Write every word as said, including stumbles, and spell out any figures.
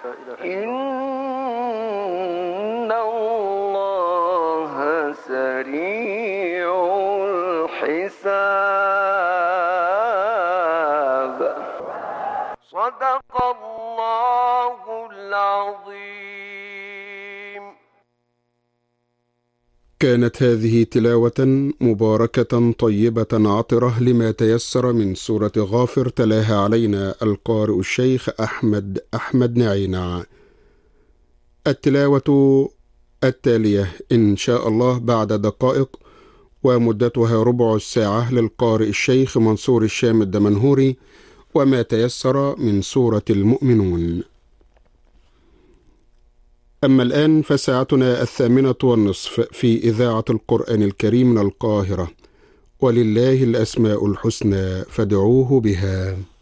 إن الله سريع الحساب. صدق الله العظيم. كانت هذه تلاوة مباركة طيبة عطرة لما تيسر من سورة غافر، تلاها علينا القارئ الشيخ أحمد أحمد نعينع. التلاوة التالية إن شاء الله بعد دقائق ومدتها ربع الساعة للقارئ الشيخ منصور الشام الدمنهوري، وما تيسر من سورة المؤمنون. أما الآن فساعتنا الثامنة والنصف في إذاعة القرآن الكريم من القاهرة، ولله الأسماء الحسنى فادعوه بها.